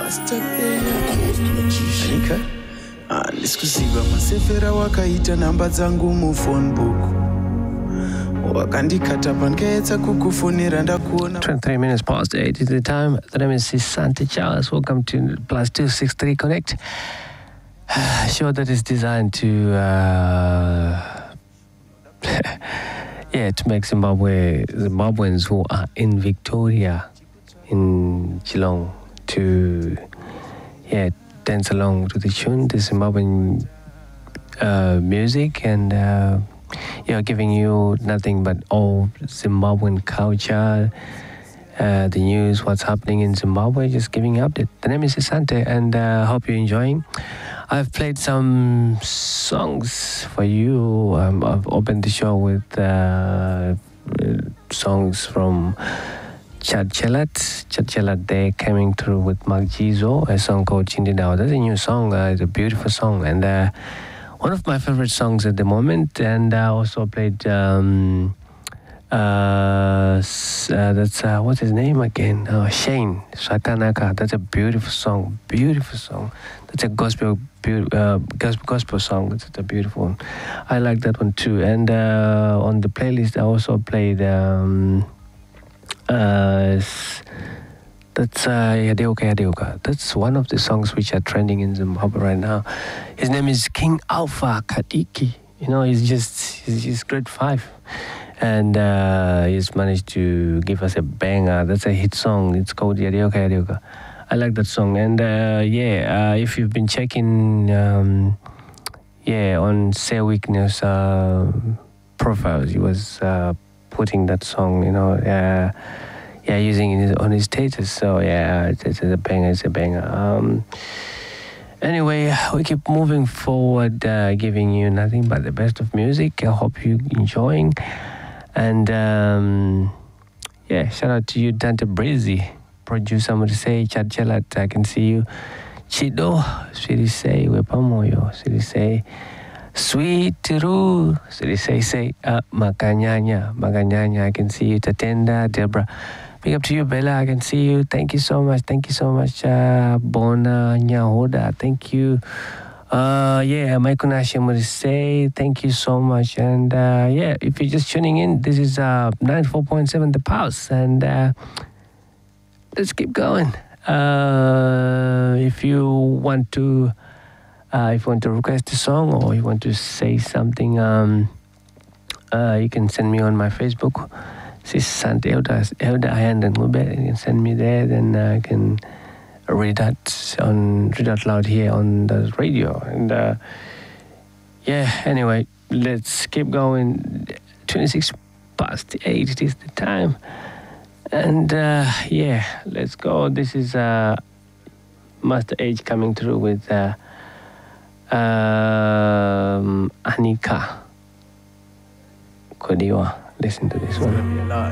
Anika ndisikuziva masefera wakaita namba dzangu muphone book wakandikata pankaedza kukufonera ndakuona. 23 minutes past 8 is the time. The name is Sisante Charles. Welcome to Plus 263 Connect. Show that is designed to to make Zimbabweans who are in Victoria, in Geelong, to dance along to the tune, the Zimbabwean music, and giving you nothing but all Zimbabwean culture, the news, what's happening in Zimbabwe, just giving you update. The name is Sisante, and I hope you're enjoying. I've played some songs for you. I've opened the show with songs from Chad Chelat, they're coming through with Mark Jizo, a song called Chindidao. That's a new song. It's a beautiful song, and one of my favorite songs at the moment. And I also played that's what's his name again? Shane Sakanaka. That's a beautiful song. That's a gospel song. It's a beautiful one. I like that one too. And on the playlist, I also played that's Yadeoka. That's one of the songs which are trending in Zimbabwe right now. His name is King Alpha Kadiki. You know, he's just grade 5. And he's managed to give us a banger. That's a hit song. It's called Yadeoka. I like that song. And if you've been checking on Say Weakness profiles, he was putting that song, using it on his status. So it's a banger. Anyway, we keep moving forward, giving you nothing but the best of music. I hope you're enjoying. And shout out to you, Dante Breezy, producer Murisei, Chad Chelat, I can see you. Chido, Sirisei, Wepamoyo, Sirisei, Sweet Ru, Sirisei, Maganyanya, I can see you. Tatenda, Deborah. Big up to you, Bella, I can see you. Thank you so much, Bona Nyahoda, thank you. Maikunashi Murisei, thank you so much. And if you're just tuning in, this is 94.7 The Pulse, and let's keep going. If you want to request a song, or you want to say something, you can send me on my Facebook. Sisante Elda Ayandan Mubet. You can send me there, then I can read out loud here on the radio. And anyway, let's keep going. 26 past 8 it is the time. And let's go. This is Master H coming through with Anika Kodiwa. Listen to this one.